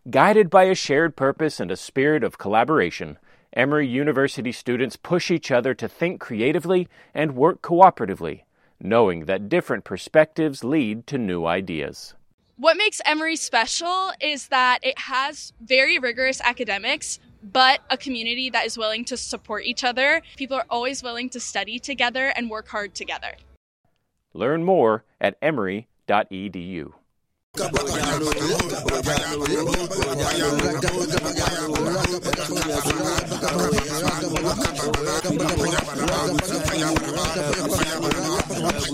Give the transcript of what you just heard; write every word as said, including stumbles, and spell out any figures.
Guided by a shared purpose and a spirit of collaboration, Emory University students push each other to think creatively and work cooperatively, knowing that different perspectives lead to new ideas. What makes Emory special is that it has very rigorous academics, but a community that is willing to support each other. People are always willing to study together and work hard together. Learn more at emory dot e d u.